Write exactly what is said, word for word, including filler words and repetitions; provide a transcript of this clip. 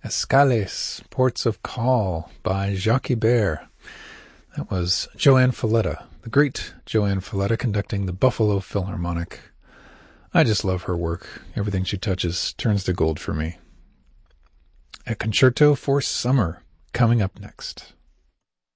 Escales, Ports of Call by Jacques Ibert. That was Joanne Falletta, the great Joanne Falletta, conducting the Buffalo Philharmonic. I just love her work. Everything she touches turns to gold for me. A concerto for summer coming up next.